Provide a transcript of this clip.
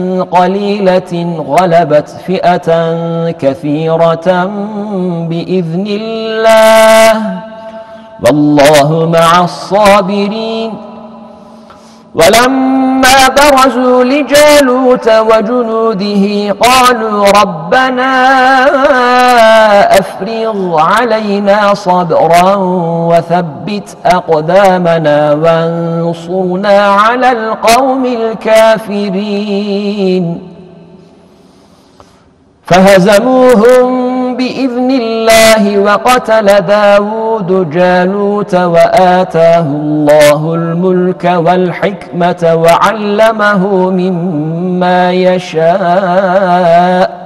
قليلة غلبت فئة كثيرة بإذن الله والله مع الصابرين. ولما برزوا لجالوت وجنوده قالوا ربنا أفرغ علينا صبرا وثبت أقدامنا وانصرنا على القوم الكافرين. فهزموهم بإذن الله وقتل داود جالوت وآتاه الله الملك والحكمة وعلمه مما يشاء